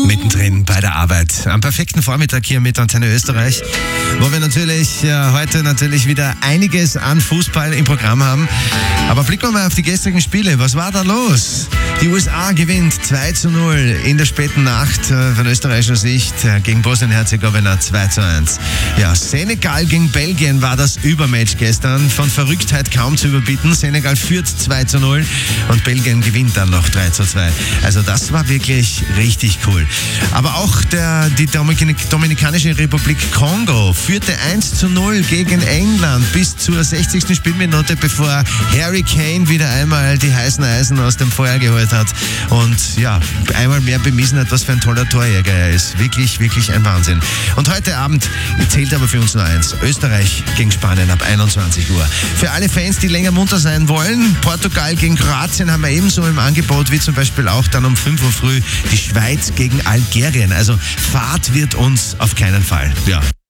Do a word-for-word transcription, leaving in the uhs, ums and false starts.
Mittendrin bei der Arbeit. Am perfekten Vormittag hier mit Antenne Österreich, wo wir natürlich äh, heute natürlich wieder einiges an Fußball im Programm haben. Aber blicken wir mal auf die gestrigen Spiele. Was war da los? Die U S A gewinnt zwei zu null in der späten Nacht äh, von österreichischer Sicht äh, gegen Bosnien-Herzegowina zwei zu eins. Ja, Senegal gegen Belgien war das Übermatch gestern. Von Verrücktheit kaum zu überbieten. Senegal führt zwei zu null und Belgien gewinnt dann noch drei zu zwei. Also das war wirklich richtig cool. Aber auch der, die Dominik- Dominikanische Republik Kongo führte eins zu null gegen England bis zur sechzigsten Spielminute, bevor Harry Kane wieder einmal die heißen Eisen aus dem Feuer geholt hat und ja, einmal mehr bewiesen hat, was für ein toller Torjäger er ist. Wirklich, wirklich ein Wahnsinn. Und heute Abend zählt aber für uns nur eins. Österreich gegen Spanien ab einundzwanzig Uhr. Für alle Fans, die länger munter sein wollen, Portugal gegen Kroatien haben wir ebenso im Angebot, wie zum Beispiel auch dann um fünf Uhr früh die Schweiz gegen Algerien. Also Fahrt wird uns auf keinen Fall. Ja.